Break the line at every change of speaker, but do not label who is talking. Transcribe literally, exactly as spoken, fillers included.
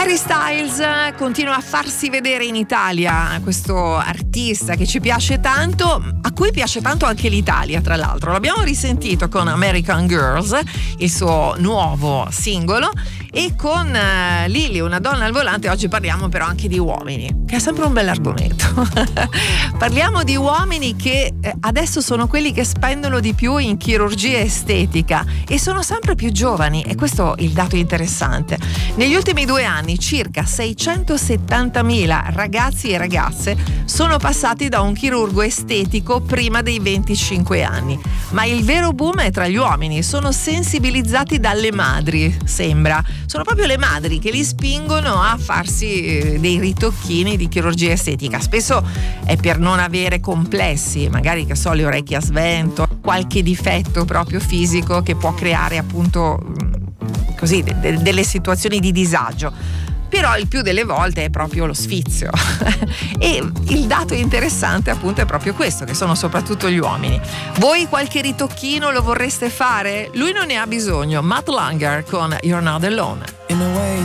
Harry Styles continua a farsi vedere in Italia, questo artista che ci piace tanto, a cui piace tanto anche l'Italia, tra l'altro. L'abbiamo risentito con American Girls, il suo nuovo singolo, e con uh, Lily, una donna al volante. Oggi parliamo però anche di uomini, che è sempre un bell'argomento. Parliamo di uomini che eh, adesso sono quelli che spendono di più in chirurgia estetica e sono sempre più giovani, e questo è il dato interessante. Negli ultimi due anni circa seicentosettantamila ragazzi e ragazze sono passati da un chirurgo estetico prima dei venticinque anni, ma il vero boom è tra gli uomini. Sono sensibilizzati dalle madri, sembra. Sono proprio le madri che li spingono a farsi dei ritocchini di chirurgia estetica. Spesso è per non avere complessi, magari, che so, le orecchie a svento, qualche difetto proprio fisico che può creare appunto così de- de- delle situazioni di disagio. Però il più delle volte è proprio lo sfizio. E il dato interessante appunto è proprio questo, che sono soprattutto gli uomini. Voi qualche ritocchino lo vorreste fare? Lui non ne ha bisogno. Matt Langer con You're Not Alone.
In a way